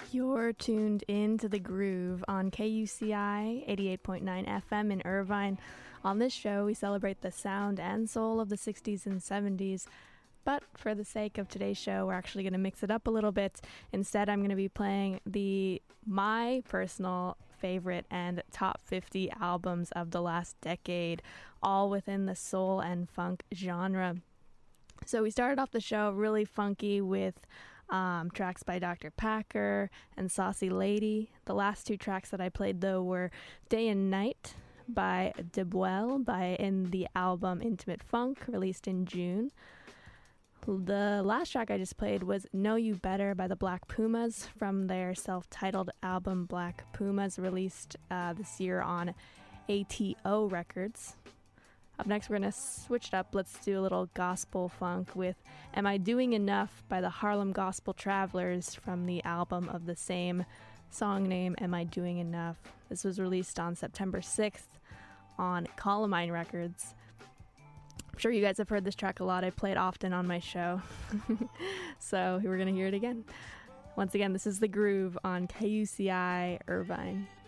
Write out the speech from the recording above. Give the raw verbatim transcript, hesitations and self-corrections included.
You're tuned in to The Groove on K U C I eighty-eight point nine F M in Irvine. On this show, we celebrate the sound and soul of the sixties and seventies. But for the sake of today's show, we're actually going to mix it up a little bit. Instead, I'm going to be playing the my personal favorite and top fifty albums of the last decade, all within the soul and funk genre. So we started off the show really funky with Um, tracks by Doctor Packer and Saucy Lady. The last two tracks that I played, though, were Day and Night by Debuel by in the album Intimate Funk, released in June. The last track I just played was Know You Better by the Black Pumas from their self-titled album Black Pumas, released uh, this year on A T O Records. Up next, we're going to switch it up. Let's do a little gospel funk with Am I Doing Enough by the Harlem Gospel Travelers from the album of the same song name, Am I Doing Enough? This was released on September sixth on Columbine Records. I'm sure you guys have heard this track a lot. I play it often on my show. So we're going to hear it again. Once again, this is The Groove on K U C I Irvine.